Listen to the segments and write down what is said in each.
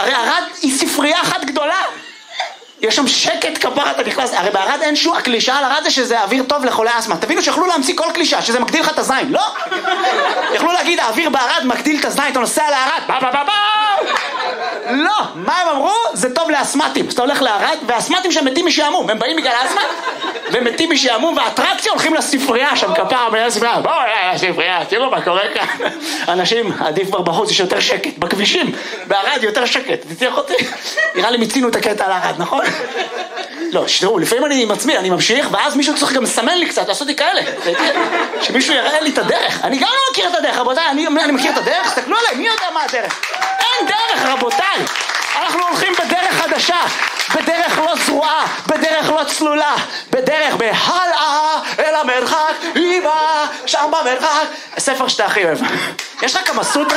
הרי ערד היא ספרייה אחת גדולה. יש שם שקט כפרה, אתה נכנס, הרי בערד אין שום, הקלישה על ערד זה שזה אוויר טוב לחולי אסמה. תבינו שיכולו להמציא כל קלישה, שזה מגדיל לך את הזין, לא? יכלו להגיד, האוויר בערד מגדיל את הזין, אתה נוסע לערד, לא, מה הם אמרו? זה טוב לאסמטים. אז אתה הולך לערד, והאסמטים שם מתים משעמום, הם באים בגלל אסמה, ומתים משעמום, והאטרקציה הולכים לספרייה שם כפרה, לספרייה, בואו, ספרייה, תראו מה קורה כאן. אנשים, עדיף כבר בחוץ, יש יותר שקט, בכבישים, בערד יותר שקט, תצליח אותי? נראה לי מיצינו את הקטע על הערד, נכון? לא, שתראו, לפעמים אני עם עצמי, אני ממשיך, ואז מישהו צריך גם לסמן לי קצת, לעשות לי כאלה, שמישהו יראה לי את הדרך. אני גם לא מכיר את הדרך, רבותיי, אני מכיר את הדרך, תסתכלו עליי, מי יודע מה הדרך? אין דרך, רבותיי. אנחנו הולכים בדרך חדשה, בדרך לא זרועה, בדרך לא צלולה, בדרך בהלאה אל המרחק, אימא, שם במרחק. הספר שאתה הכי אוהב. יש לך כמה סוטרה?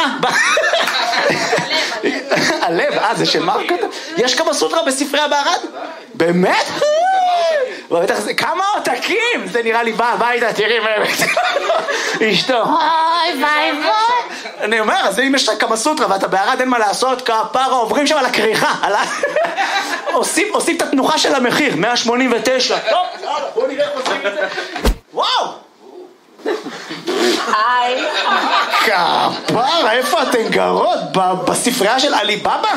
הלב, זה של מה כתוב? יש כמה סוטרה בספרייה בערד? באמת? כמה עותקים? זה נראה לי בא הביתה, תראי אשתו. אוי ביי ביי. אני אומר, אז אם יש לך כמה סוטרה ואתה בערד אין מה לעשות, כפרה עוברים שם על הכריכה. עושים את התנוחה של המחיר, 189. טוב, בואו נראה איך עושים את זה. וואו! היי. כפרה, איפה אתן גרות? בספרייה של עלי בבא?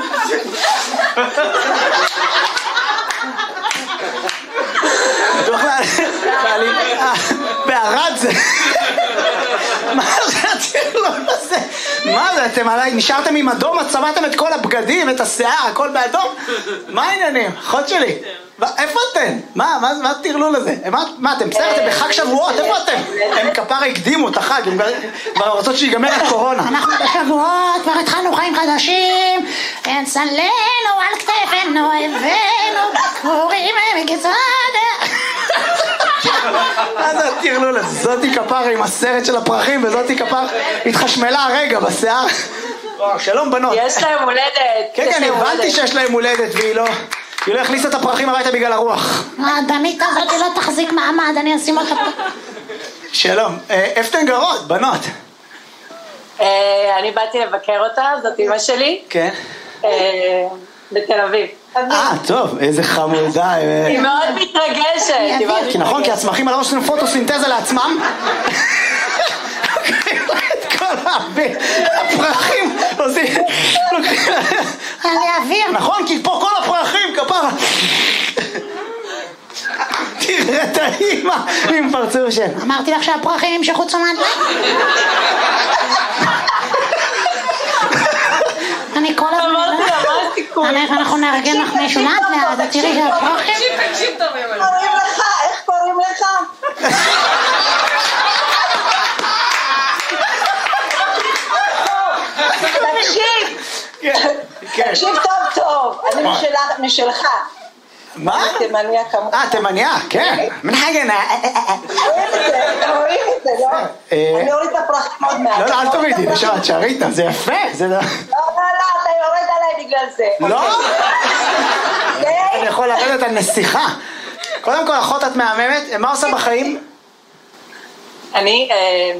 בערד זה... מה זה? מה זה? אתם עליי, נשארתם עם אדום, צבעתם את כל הבגדים, את השיער, הכל באדום? מה העניינים? אחות שלי, איפה אתם? מה תרלו לזה? מה אתם? בסדר, אתם בחג שבועות, איפה אתם? הם כפרה הקדימו את החג, הם כבר רוצות שיגמר הקורונה. אנחנו בשבועות, כבר התחלנו חיים חדשים, נסלנו על כתפנו, הבאנו קוראים מגצד. מה זה תרלו לזה? זאתי כפרה עם הסרט של הפרחים, וזאתי כפרה התחשמלה הרגע בשיער. שלום בנות. יש להם הולדת. כן, אני הבנתי שיש להם הולדת, והיא לא הכניסה את הפרחים הביתה בגלל הרוח. האדמית הזאת לא תחזיק מעמד, אני אשים אותה פה. שלום, איפה אתן גרות, בנות? אני באתי לבקר אותה, זאת אמא שלי. כן. בתל אביב. טוב, איזה חמודה. היא מאוד מתרגשת. כי נכון, כי הצמחים הלא עושים פוטוסינתזה לעצמם. את כל הפרחים עושים... אני אוויר. נכון, כי פה כל הפרחים, כפרה. תראה את האמא עם פרצוף של... אמרתי לך שהפרחים ימשכו תשומת לב. אני כל הזמן... אנחנו נארגן לך מישהו לאט, תראי שהפרחים... תקשיב טוב, ימל. קוראים לך, איך קוראים לך? תקשיב טוב, אני משלך. מה? תימניה כמובן. תימניה, כן. מנחגנה. רואים את זה, לא? אני אוריד את הפרחים עוד מעט. לא, אל תורידי, נשארת שערית, זה יפה. לא, אתה יורד עליי בגלל זה. לא? אני יכול לרדת על נסיכה. קודם כל, אחות את מהממת, מה עושה בחיים? אני...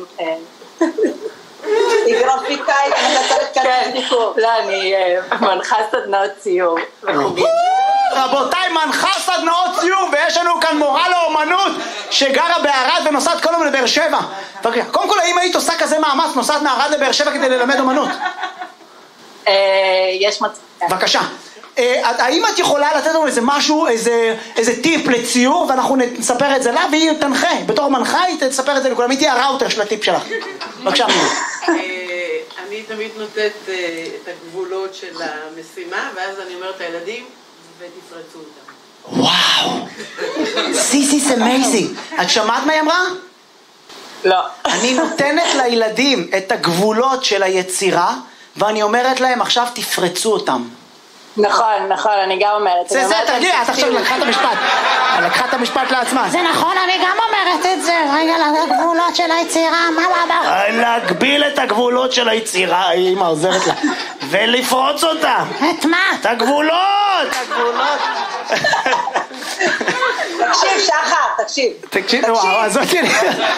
היא גרפיקאית, אני חושבת כאן דיקור. לא, אני מנחה סדנאות ציור וחוגים. רבותיי, מנחה סדנאות ציור, ויש לנו כאן מורה לאומנות שגרה בערד ונוסעת כל יום לבאר שבע. קודם כל, האם היית עושה כזה מאמץ, נוסעת מערד לבאר שבע כדי ללמד אומנות? יש מצב. בבקשה. האם את יכולה לתת לנו איזה משהו, איזה טיפ לציור, ואנחנו נספר את זה לה, והיא תנחה. בתור מנחה היא תספר את זה לכולם, היא תהיה הראוטר של הטיפ שלך. בבקשה. אני תמיד נותנת את הגבולות של המשימה, ואז אני אומרת לילדים, ותפרצו אותם. וואו. This is amazing. את שמעת מה היא אמרה? לא. אני נותנת לילדים את הגבולות של היצירה, ואני אומרת להם, עכשיו תפרצו אותם. נכון, אני גם אומרת. זה, תרגיע, את עכשיו לקחה את המשפט. לקחה את המשפט לעצמה. זה נכון, אני גם אומרת את זה. רגע, לגבולות של היצירה, מה אמר? להגביל את הגבולות של היצירה, אמא עוזרת לה. ולפרוץ אותה. את מה? את הגבולות! תקשיב, שחר, תקשיב. וואו, אז אותי,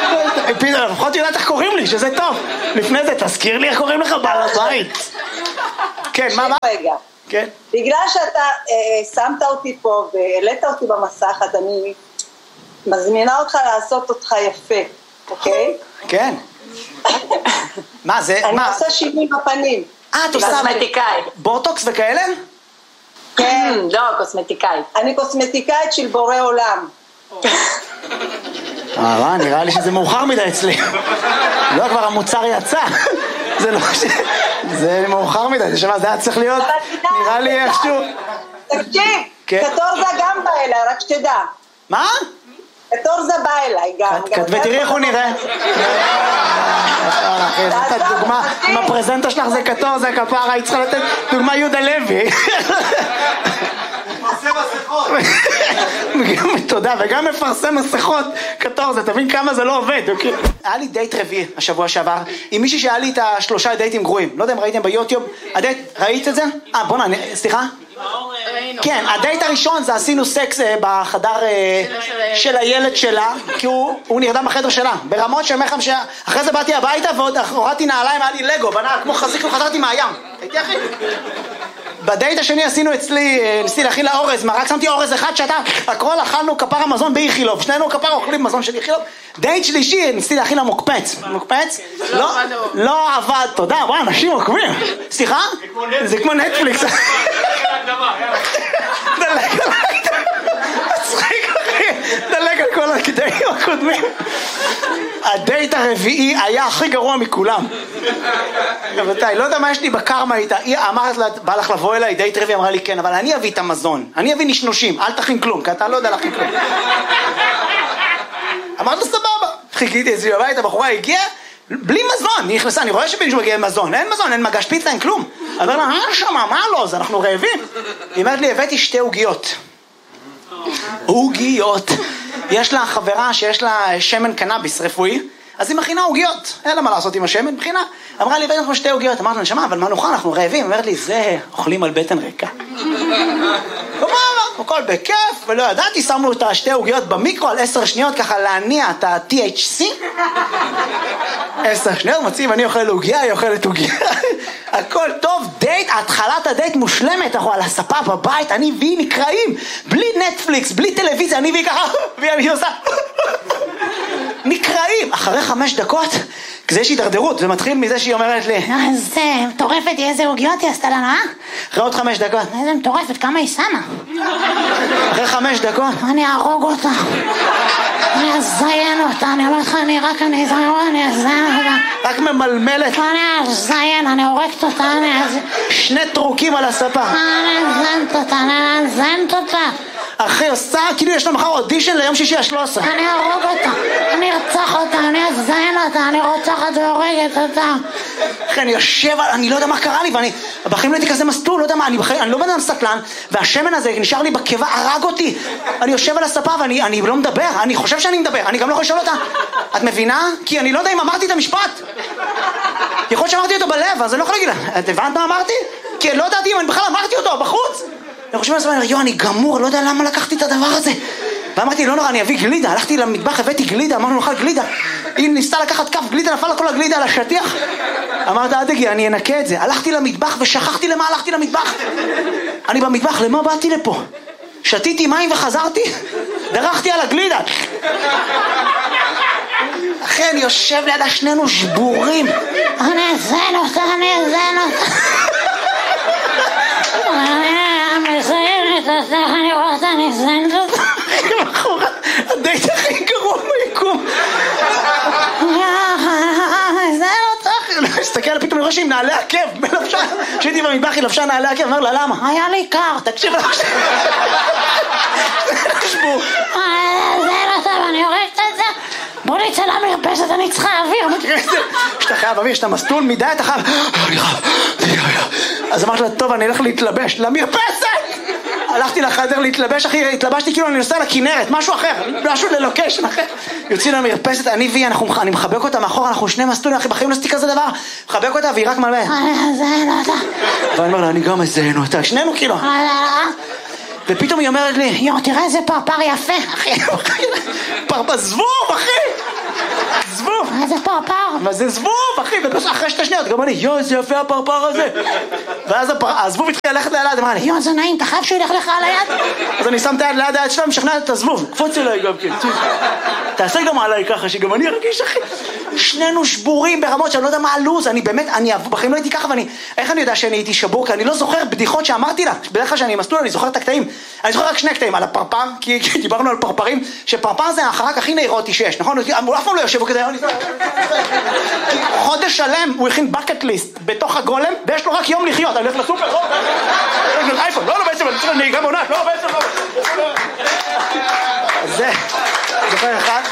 לפחות יודעת איך קוראים לי, שזה טוב. לפני זה, תזכיר לי איך קוראים לך בעל הבית. כן, מה? רגע. כן. בגלל שאתה שמת אותי פה והעלית אותי במסך, אז אני מזמינה אותך לעשות אותך יפה, אוקיי? כן. מה זה? אני עושה שינוי בפנים. את עושה קוסמטיקאי. בוטוקס וכאלה? כן. לא, קוסמטיקאי. אני קוסמטיקאית של בורא עולם. נראה לי שזה מאוחר מדי אצלי. לא, כבר המוצר יצא. זה לא ש... זה מאוחר מדי, זה היה צריך להיות, נראה לי איכשהו. תקשיב, קטורזה גם בא אליי, רק שתדע. מה? קטורזה בא אליי גם. ותראי איך הוא נראה. נתת דוגמה, עם הפרזנטה שלך זה קטורזה, כפרה, היא צריכה לתת דוגמה יהודה לוי. מפרסם מסכות. תודה, וגם מפרסם מסכות קטורזה, תבין כמה זה לא עובד. היה לי דייט רביעי השבוע שעבר עם מישהי שהיה לי את 3 דייטים גרועים. לא יודע אם ראיתם ביוטיוב, ראית את זה? בוא'נה, סליחה? כן, הדייט הראשון זה עשינו סקס בחדר של הילד שלה, כי הוא נרדם בחדר שלה, ברמות של מחם אחרי זה באתי הביתה ועוד הורדתי נעליים, היה לי לגו, בנה כמו חזיק וחזרתי מהים. הייתי אחי? בדייט השני עשינו אצלי, ניסיתי להכין לה אורז, רק שמתי אורז אחד שאתה, הכל אכלנו כפר המזון באיכילוב, שנינו כפר אוכלים מזון של איכילוב. דייט שלישי, ניסיתי להכין לה מוקפץ. מוקפץ? לא עבד, תודה, וואי, אנשים עוקבים. סליחה? זה כמו נטפליקס. דלג עליי, מצחיק אחי, דלג על כל הדייטים הקודמים. הדייט הרביעי היה הכי גרוע מכולם. רבותיי, לא יודע מה יש לי בקרמה איתה. היא אמרת לה, בא לך לבוא אליי, דייט רביעי, אמרה לי כן, אבל אני אביא את המזון, אני אביא נשנושים, אל תכין כלום, כי אתה לא יודע להכין כלום. אמרת לו סבבה, חיכיתי אצלי בבית, הבחורה הגיעה בלי מזון, היא נכנסה, אני רואה שמישהו מגיע עם מזון, אין מזון, אין מגש פיצה, אין כלום. אמר לה, שמה, מה לא, אז אנחנו רעבים. היא אומרת לי, הבאתי 2 עוגיות. עוגיות. יש לה חברה שיש לה שמן קנאביס רפואי, אז היא מכינה עוגיות, אין לה מה לעשות עם השמן, מכינה. אמרה לי, הבאתי 2 עוגיות, אמרת לה, נשמה, אבל מה נאכל, אנחנו רעבים. אמרת לי, זה, אוכלים על בטן ריקה. הכל בכיף, ולא ידעתי, שמנו את 2 עוגיות במיקרו על 10 שניות, ככה להניע את ה-THC. 10 שניות, מציב, אני אוכל עוגיה, היא אוכלת עוגיה. הכל טוב, דייט, התחלת הדייט מושלמת, אנחנו על הספה בבית, אני והיא נקראים, בלי נטפליקס, בלי טלוויזיה, אני והיא ככה, והיא עושה... נקראים, אחרי 5 דקות, כזה יש הידרדרות, זה מתחיל מזה שהיא אומרת לי, אז מטורפת, איזה עוגיות היא עשתה לנו, אחרי עוד 5 דקות. איזה מטורפת, כמה היא שמה? אחרי 5 דקות. אני ארוג אותה, אני אזיין אותה, אני אומר לך, אני אזיין אותה. רק ממלמלת. אני אזיין, אני הורגת אותה, 2 טרוקים על הספה. אני אזיינת אותה. אחי עושה, כאילו יש לה מחר אודישן ליום שישי ה-13. אני ארוג אותה, אני ארצח אותה, אני אזיין אותה, אני רוצחת והורגת אותה. אחי, אני יושב, אני לא יודע מה קרה לי, ואני, בחיים לא הייתי כזה מסטול, לא יודע מה, אני לא בן אדם סטלן, והשמן הזה נשאר לי בקיבה, הרג אותי. אני יושב על הספה ואני לא מדבר, אני חושב שאני מדבר, אני גם לא יכול לשאול אותה. את מבינה? כי אני לא יודע אם אמרתי את המשפט. יכול להיות שאמרתי אותו בלב, אז אני לא יכול להגיד לה, את הבנת מה אמרתי? כי אני לא יודעתי אם אני בכלל אמרתי אותו, בחוץ. אני חושב לעצמי, יו, אני גמור, לא יודע למה לקחתי את הדבר הזה. ואמרתי, לא נורא, אני אביא גלידה. הלכתי למטבח, הבאתי גלידה, אמרנו, נאכל גלידה. היא ניסתה לקחת כף גלידה, נפל כל הגלידה על השטיח. אמרת, אל תגיע, אני אנקה את זה. הלכתי למטבח ושכחתי למה הלכתי למטבח. אני במטבח, למה באתי לפה? שתיתי מים וחזרתי, דרכתי על הגלידה. אחי, אני יושב לידה, שנינו שבורים. אני אזיין אותה, אני אזיין אותה. אני מזיינת אותך, אני רואה אותה, אני מזיינת אותך. הדייט הכי גרוע ביקום. אני מזיינת אותך. הסתכל פתאום אני רואה שהיא נעלי עקב בלבשה. כשהייתי במטבח היא לבשה נעלי עקב, אמר לה למה? היה לי קר. תקשיב לה. אני מזיינת אותה ואני הורגת את זה. בוא נצא למרפסת, אני צריכה אוויר. שאתה חייב אוויר, שאתה מסטול מדי, אתה חייב... אז אמרתי לה, טוב, אני אלך להתלבש למרפסת! הלכתי לחדר להתלבש, אחי, התלבשתי כאילו אני נוסע לכנרת, משהו אחר, משהו ללוקיישן אחר. יוצאים למרפסת, אני והיא, אני מחבק אותה מאחור, אנחנו 2 מסטולים, אחי, בחיים לא עשיתי כזה דבר. מחבק אותה והיא רק מלמד. אני אזיין אותה. ואני אומר לה, אני גם אזיין אותה, שנינו כאילו. ופתאום היא אומרת לי, יו, תראה איזה פרפר יפה, אחי. זבוב, אחי! זבוב. מה זה פרפר? אבל זה זבוב, אחי, ואחרי 2 שניות, גם אני, יו, זה יפה הפרפר הזה. ואז הזבוב התחיל ללכת ליד, אמרה לי, יו, זה נעים, אתה חייב שהוא ילך לך על היד? אז אני שם את היד ליד היד שלו, משכנע את הזבוב, קפוץ אליי גם כן. תעשה גם עליי ככה, שגם אני ארגיש, אחי. שנינו שבורים ברמות שאני לא יודע מה הלוז, אני באמת, בחיים לא הייתי ככה, איך אני יודע שאני הייתי שבור? כי אני לא זוכר בדיחות שאמרתי לה. בדרך כלל שאני מסלול, אני זוכר את הקטעים. אני זוכר רק 2 קטעים, על הפרפר, כי דיברנו על פרפרים, שפרפר זה החרק הכי נאירוטי שיש, נכון? הוא אף פעם לא יושב כזה, חודש שלם הוא הכין בקט ליסט בתוך הגולם, ויש לו רק יום לחיות, אני הולך לסופר, לא, אייפון, לא, בעצם, אני צריך נהיגה בעונת, לא, בעצם, לא. זה, זוכר אחד.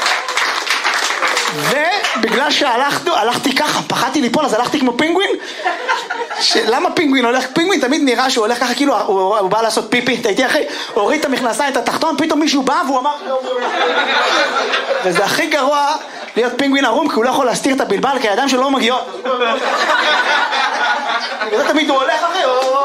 ובגלל שהלכתי ככה, פחדתי ליפול, אז הלכתי כמו פינגווין. למה פינגווין הולך? פינגווין תמיד נראה שהוא הולך ככה, כאילו הוא בא לעשות פיפי, אתה איתי אחי, הוריד את המכנסיים, את התחתון, פתאום מישהו בא והוא אמר, וזה הכי גרוע להיות פינגווין ערום, כי הוא לא יכול להסתיר את הבלבל, כי הידיים שלו לא מגיעות. וזה תמיד הוא הולך אחי,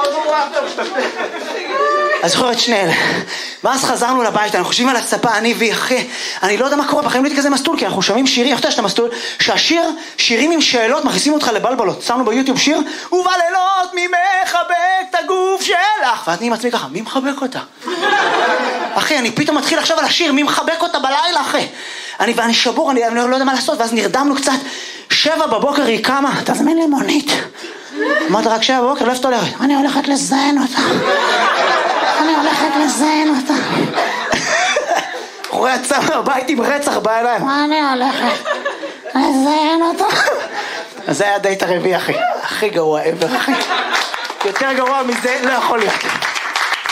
אז זוכרת 2 אלה. ואז חזרנו לבית, אנחנו חושבים על הצפה, אני ואחי, אני לא יודע מה קורה, בחיים לא הייתי כזה מסטול, כי אנחנו שומעים שירים, איך אתה שאתה מסטול, שירים עם שאלות, מכניסים אותך לבלבלות. שמנו ביוטיוב שיר, ובלילות מי מחבק את הגוף שלך, ואני עם עצמי ככה, מי מחבק אותה? אחי, אני פתאום מתחיל עכשיו על השיר, מי מחבק אותה בלילה, אחי? ואני שבור, אני לא יודע מה לעשות, ואז נרדמנו קצת, 7 בבוקר היא קמה, תזמין לי מונית. אמרת רק 7 בבוקר, לא איפה אתה הולכת? אני הולכת לזיין אותה. הוא יצא מהבית עם רצח בעיניים. מה אני הולכת? לזיין אותה. אז זה היה הדייט הרביעי, אחי. הכי גרוע ever, אחי. יותר גרוע מזה לא יכול להיות.